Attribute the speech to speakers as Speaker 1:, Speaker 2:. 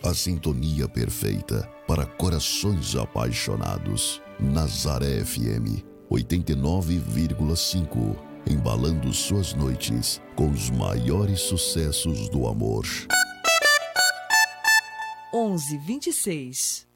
Speaker 1: A sintonia perfeita para corações apaixonados. Nazaré FM 89,5. Embalando suas noites com os maiores sucessos do amor.
Speaker 2: 11:26.